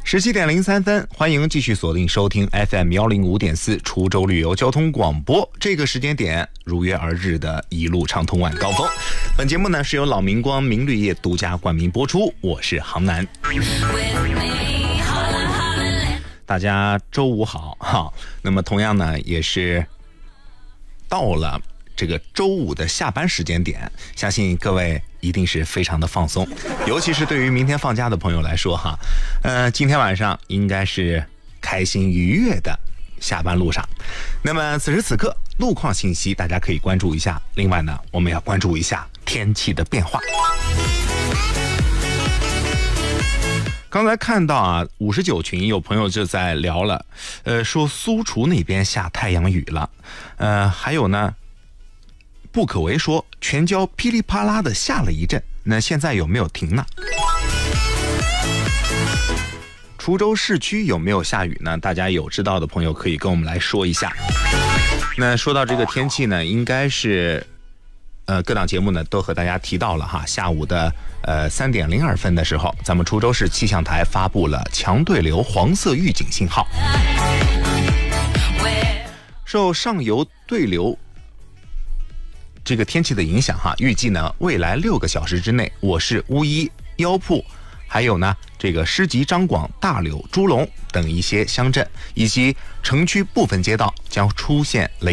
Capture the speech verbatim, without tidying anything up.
十七点零三分，欢迎继续锁定收听 F M 幺零五点四滁州旅游交通广播。这个时间点如约而至的一路畅通晚高峰。本节目呢是由老明光明绿业独家冠名播出，我是杭南。大家周五好哈。那么同样呢也是到了这个周五的下班时间点，相信各位一定是非常的放松，尤其是对于明天放假的朋友来说哈，呃，今天晚上应该是开心愉悦的下班路上。那么此时此刻路况信息大家可以关注一下，另外呢我们要关注一下天气的变化。刚才看到啊，五十九群有朋友就在聊了，呃，说苏楚那边下太阳雨了，呃，还有呢。不可为说全郊噼里啪啦的下了一阵，那现在有没有停呢？滁州市区有没有下雨呢？大家有知道的朋友可以跟我们来说一下。那说到这个天气呢，应该是呃各档节目呢都和大家提到了哈，下午的呃三点零二分的时候，咱们滁州市气象台发布了强对流黄色预警信号。受上游对流这个天气的影响哈，预计呢未来六个小时之内，我市乌衣、腰铺，还有呢这个诗集、张广、大柳、朱龙等一些乡镇以及城区部分街道将出现雷